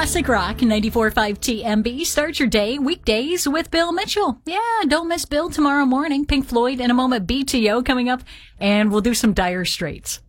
Classic Rock 94.5 TMB. Start your day weekdays with Bill Mitchell. Yeah, don't miss Bill tomorrow morning. Pink Floyd in a moment, BTO coming up, and we'll do some Dire Straits.